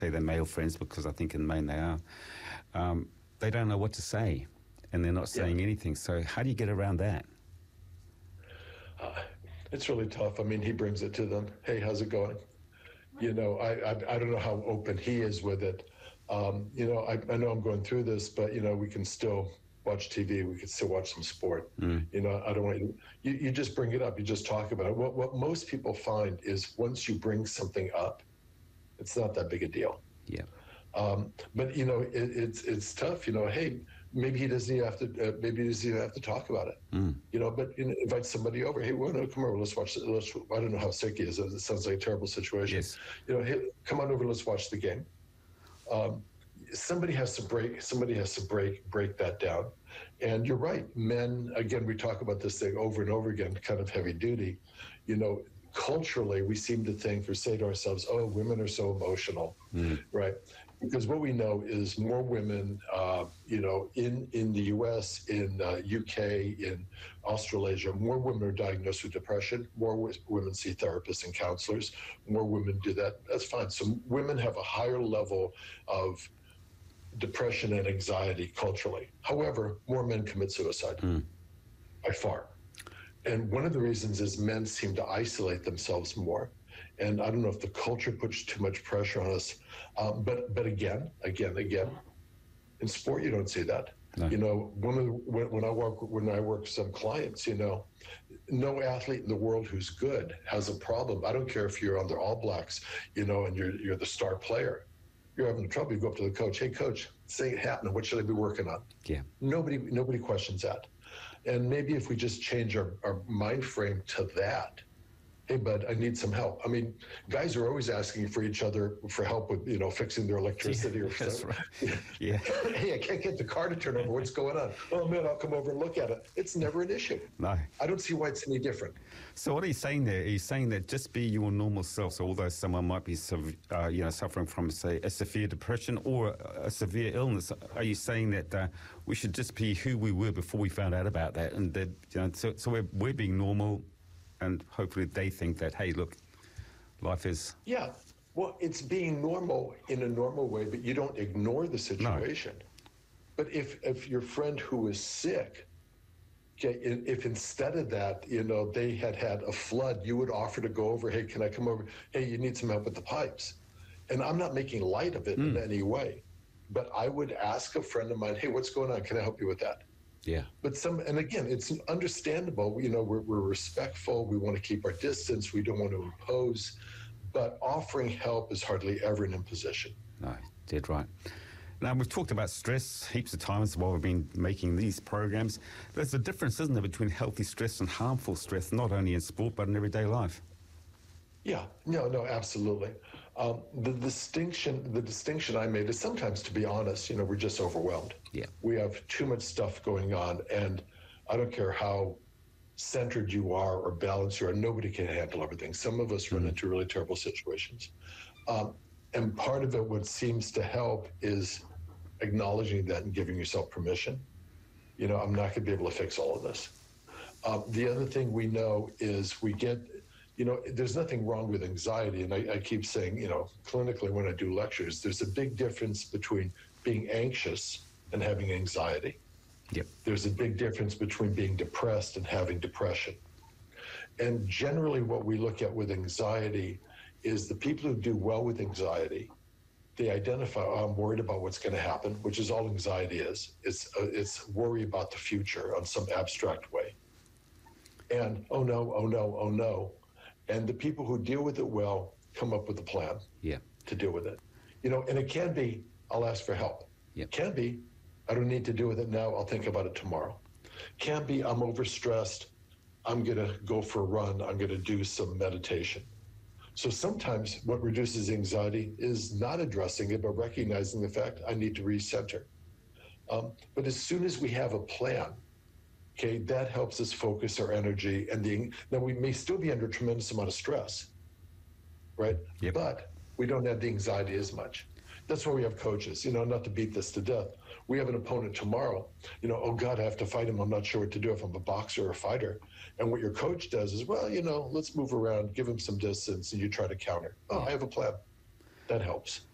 say they're male friends, because I think in Maine they are, they don't know what to say, and they're not saying anything. So how do you get around that? It's really tough. I mean, he brings it to them. Hey, how's it going? You know, I don't know how open he is with it. You know, I know I'm going through this, but, you know, we can still watch TV. We can still watch some sport. You know, I don't want you just bring it up. You just talk about it. What most people find is once you bring something up, it's not that big a deal. Yeah. But, you know, it's tough. You know, hey, maybe he doesn't even have to. Maybe he doesn't even have to talk about it. You know, but invite somebody over. Hey, we're gonna come over. Let's watch. I don't know how sick he is. It sounds like a terrible situation. Yes. You know, hey, come on over. Let's watch the game. Somebody has to break. Somebody has to break that down. And you're right. Men. Again, we talk about this thing over and over again. Kind of heavy duty. You know, culturally, we seem to think or say to ourselves, "Oh, women are so emotional," right? Because what we know is more women, you know, in the U.S., in UK, in Australasia, more women are diagnosed with depression. More women see therapists and counselors. More women do that. That's fine. So women have a higher level of depression and anxiety culturally. However, more men commit suicide by far. And one of the reasons is men seem to isolate themselves more. And I don't know if the culture puts too much pressure on us. But again, in sport, you don't see that. No. You know, when I work with some clients, you know, no athlete in the world who's good has a problem. I don't care if you're on the All Blacks, you know, and you're the star player. You're having trouble. You go up to the coach. Hey, coach, say it happening. What should I be working on? Yeah. Nobody questions that. And maybe if we just change our mind frame to that, hey, bud, I need some help. I mean, guys are always asking for each other for help with, you know, fixing their electricity or something. Right. Yeah. Hey, I can't get the car to turn over. What's going on? Oh, man, I'll come over and look at it. It's never an issue. No. I don't see why it's any different. So what are you saying there? Are you saying that just be your normal self? So although someone might be, you know, suffering from, say, a severe depression or a severe illness, are you saying that we should just be who we were before we found out about that? And that, you know, so we're being normal, and hopefully they think that, hey, look, life is... Yeah, well, it's being normal in a normal way, but you don't ignore the situation. No. But if your friend who is sick, okay, if instead of that, you know, they had a flood, you would offer to go over, hey, can I come over? Hey, you need some help with the pipes. And I'm not making light of it in any way, but I would ask a friend of mine, hey, what's going on? Can I help you with that? Yeah. But and again, it's understandable. You know, we're respectful. We want to keep our distance. We don't want to impose. But offering help is hardly ever an imposition. No, dead right. Now, we've talked about stress heaps of times while we've been making these programs. There's a difference, isn't there, between healthy stress and harmful stress, not only in sport, but in everyday life. Yeah, no, absolutely. The distinction I made is sometimes, to be honest, you know, we're just overwhelmed. Yeah. We have too much stuff going on, and I don't care how centered you are or balanced you are, nobody can handle everything. Some of us run into really terrible situations. And part of it, what seems to help is acknowledging that and giving yourself permission. You know, I'm not going to be able to fix all of this. The other thing we know is you know, there's nothing wrong with anxiety. And I keep saying, you know, clinically when I do lectures, there's a big difference between being anxious and having anxiety. Yep. There's a big difference between being depressed and having depression. And generally what we look at with anxiety is the people who do well with anxiety, they identify, oh, I'm worried about what's going to happen, which is all anxiety is. It's worry about the future on some abstract way. And oh no. And the people who deal with it well come up with a plan to deal with it. You know, and it can be, I'll ask for help. Yep. It can be, I don't need to deal with it now, I'll think about it tomorrow. Can be, I'm overstressed, I'm going to go for a run, I'm going to do some meditation. So sometimes what reduces anxiety is not addressing it, but recognizing the fact I need to recenter. But as soon as we have a plan, okay, that helps us focus our energy. And now we may still be under a tremendous amount of stress, right? Yep. But we don't have the anxiety as much. That's why we have coaches, you know, not to beat this to death. We have an opponent tomorrow, you know, oh God, I have to fight him. I'm not sure what to do if I'm a boxer or a fighter. And what your coach does is, well, you know, let's move around, give him some distance, and you try to counter. Oh, I have a plan. That helps.